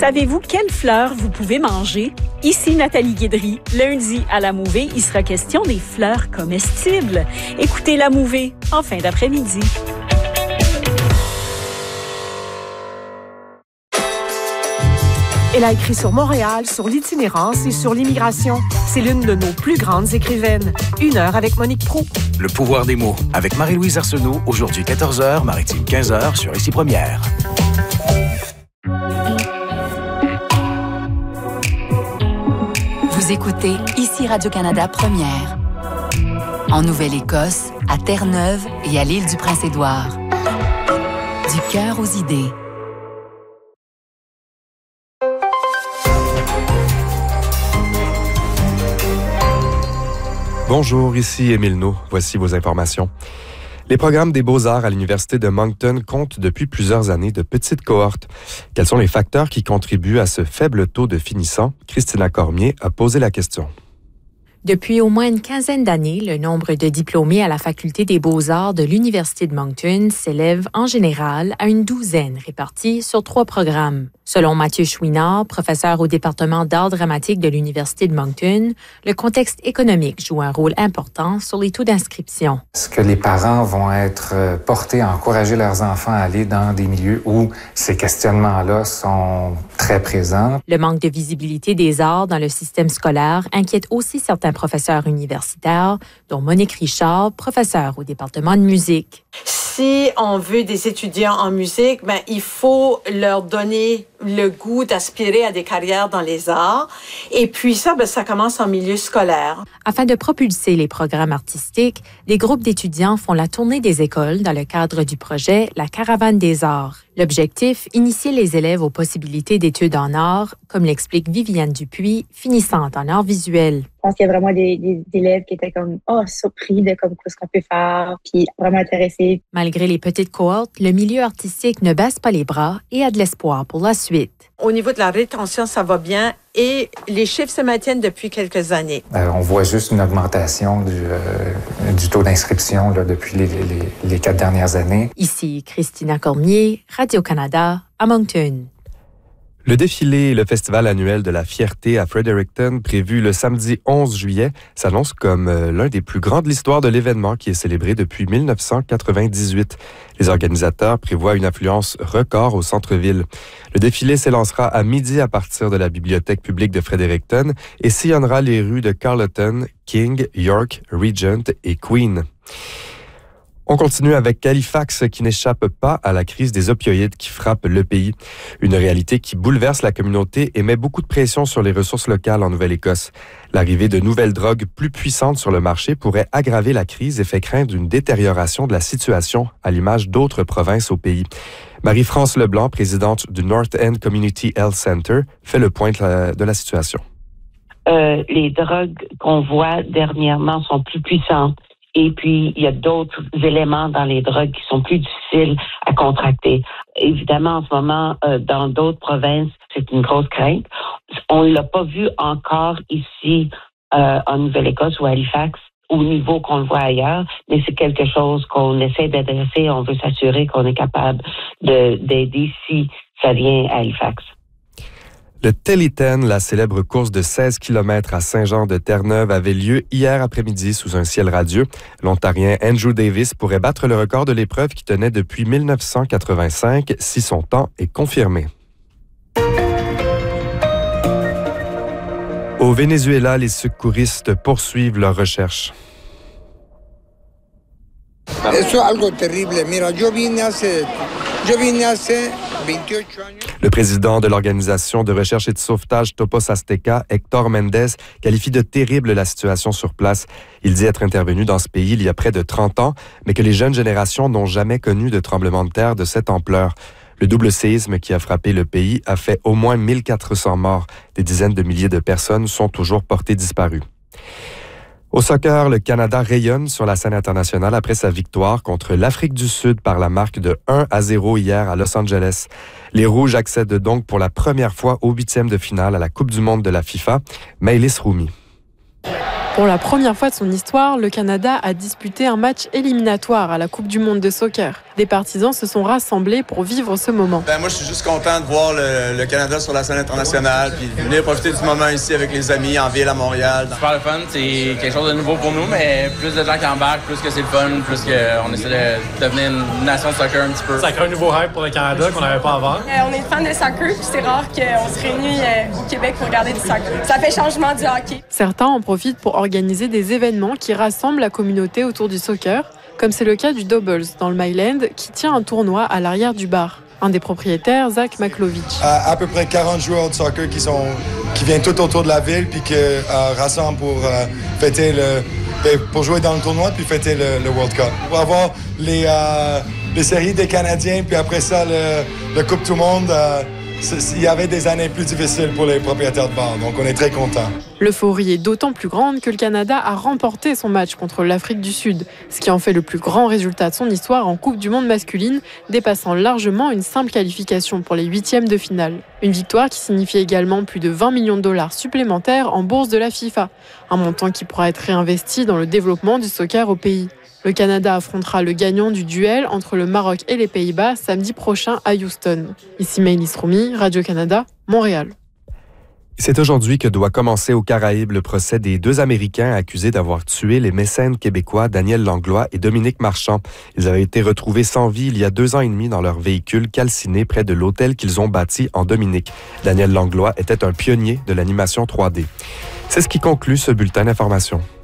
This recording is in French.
Savez-vous quelles fleurs vous pouvez manger? Ici Nathalie Guédry. Lundi, à La Mouvée, il sera question des fleurs comestibles. Écoutez La Mouvée en fin d'après-midi. Elle a écrit sur Montréal, sur l'itinérance et sur l'immigration. C'est l'une de nos plus grandes écrivaines. 1 heure avec Monique Proulx. Le pouvoir des mots avec Marie-Louise Arsenault, aujourd'hui 14h, Maritime 15h sur Ici Première. Vous écoutez Ici Radio-Canada Première. En Nouvelle-Écosse, à Terre-Neuve et à l'île du Prince-Édouard. Du cœur aux idées. Bonjour, ici Émile Naud. Voici vos informations. Les programmes des Beaux-Arts à l'Université de Moncton comptent depuis plusieurs années de petites cohortes. Quels sont les facteurs qui contribuent à ce faible taux de finissants? Christina Cormier a posé la question. Depuis au moins une quinzaine d'années, le nombre de diplômés à la Faculté des Beaux-Arts de l'Université de Moncton s'élève en général à une douzaine répartis sur 3 programmes. Selon Mathieu Chouinard, professeur au département d'art dramatique de l'Université de Moncton, le contexte économique joue un rôle important sur les taux d'inscription. Est-ce que les parents vont être portés à encourager leurs enfants à aller dans des milieux où ces questionnements-là sont très présents? Le manque de visibilité des arts dans le système scolaire inquiète aussi certains professeurs universitaires, dont Monique Richard, professeure au département de musique. Si on veut des étudiants en musique, il faut leur donner le goût d'aspirer à des carrières dans les arts. Et puis ça commence en milieu scolaire. Afin de propulser les programmes artistiques, des groupes d'étudiants font la tournée des écoles dans le cadre du projet La Caravane des arts. L'objectif, initier les élèves aux possibilités d'études en arts, comme l'explique Viviane Dupuis, finissante en arts visuels. Je pense qu'il y a vraiment des élèves qui étaient comme surpris de ce qu'on peut faire, puis vraiment intéressés. Malgré les petites cohortes, le milieu artistique ne baisse pas les bras et a de l'espoir pour la suite. Au niveau de la rétention, ça va bien et les chiffres se maintiennent depuis quelques années. On voit juste une augmentation du taux d'inscription depuis les 4 dernières années. Ici Christina Cormier, Radio-Canada, à Moncton. Le défilé et le festival annuel de la fierté à Fredericton, prévu le samedi 11 juillet, s'annonce comme l'un des plus grands de l'histoire de l'événement qui est célébré depuis 1998. Les organisateurs prévoient une affluence record au centre-ville. Le défilé s'élancera à midi à partir de la bibliothèque publique de Fredericton et sillonnera les rues de Carleton, King, York, Regent et Queen. On continue avec Halifax qui n'échappe pas à la crise des opioïdes qui frappe le pays. Une réalité qui bouleverse la communauté et met beaucoup de pression sur les ressources locales en Nouvelle-Écosse. L'arrivée de nouvelles drogues plus puissantes sur le marché pourrait aggraver la crise et fait craindre une détérioration de la situation à l'image d'autres provinces au pays. Marie-France Leblanc, présidente du North End Community Health Center, fait le point de la situation. Les drogues qu'on voit dernièrement sont plus puissantes. Et puis, il y a d'autres éléments dans les drogues qui sont plus difficiles à contracter. Évidemment, en ce moment, dans d'autres provinces, c'est une grosse crainte. On ne l'a pas vu encore ici en Nouvelle-Écosse ou à Halifax au niveau qu'on le voit ailleurs, mais c'est quelque chose qu'on essaie d'adresser. On veut s'assurer qu'on est capable d'aider si ça vient à Halifax. Le Teliten, la célèbre course de 16 km à Saint-Jean-de-Terre-Neuve, avait lieu hier après-midi sous un ciel radieux. L'Ontarien Andrew Davis pourrait battre le record de l'épreuve qui tenait depuis 1985 si son temps est confirmé. Au Venezuela, secouristes poursuivent leurs recherches. Le président de l'organisation de recherche et de sauvetage Topos Azteca, Héctor Méndez, qualifie de terrible la situation sur place. Il dit être intervenu dans ce pays il y a près de 30 ans, mais que les jeunes générations n'ont jamais connu de tremblement de terre de cette ampleur. Le double séisme qui a frappé le pays a fait au moins 1400 morts. Des dizaines de milliers de personnes sont toujours portées disparues. Au soccer, le Canada rayonne sur la scène internationale après sa victoire contre l'Afrique du Sud par la marque de 1-0 hier à Los Angeles. Les Rouges accèdent donc pour la première fois au 8e de finale à la Coupe du monde de la FIFA. Maëlys Roumi. Pour la première fois de son histoire, le Canada a disputé un match éliminatoire à la Coupe du monde de soccer. Des partisans se sont rassemblés pour vivre ce moment. Moi, je suis juste content de voir le Canada sur la scène internationale, puis de venir profiter du moment ici avec les amis en ville à Montréal. Super le fun, c'est quelque chose de nouveau pour nous, mais plus de gens qui embarquent, plus que c'est le fun, plus qu'on essaie de devenir une nation de soccer un petit peu. Ça crée un nouveau hype pour le Canada qu'on n'avait pas avant. On est fans de soccer, puis c'est rare qu'on se réunisse au Québec pour regarder du soccer. Ça fait changement du hockey. Certains en profitent pour organiser des événements qui rassemblent la communauté autour du soccer, comme c'est le cas du Doubles dans le Myland, qui tient un tournoi à l'arrière du bar. Un des propriétaires, Zach Maklovich. À peu près 40 joueurs de soccer qui viennent tout autour de la ville puis qui rassemblent pour fêter pour jouer dans le tournoi puis fêter le World Cup. Pour avoir les séries des Canadiens puis après ça le Coupe du Monde. Il y avait des années plus difficiles pour les propriétaires de bars, donc on est très contents. L'euphorie est d'autant plus grande que le Canada a remporté son match contre l'Afrique du Sud, ce qui en fait le plus grand résultat de son histoire en Coupe du Monde masculine, dépassant largement une simple qualification pour les 8e de finale. Une victoire qui signifie également plus de 20 millions de dollars supplémentaires en bourse de la FIFA, un montant qui pourra être réinvesti dans le développement du soccer au pays. Le Canada affrontera le gagnant du duel entre le Maroc et les Pays-Bas samedi prochain à Houston. Ici Maëlys Roumi, Radio-Canada, Montréal. C'est aujourd'hui que doit commencer aux Caraïbes le procès des 2 Américains accusés d'avoir tué les mécènes québécois Daniel Langlois et Dominique Marchand. Ils avaient été retrouvés sans vie il y a 2 ans et demi dans leur véhicule calciné près de l'hôtel qu'ils ont bâti en Dominique. Daniel Langlois était un pionnier de l'animation 3D. C'est ce qui conclut ce bulletin d'information.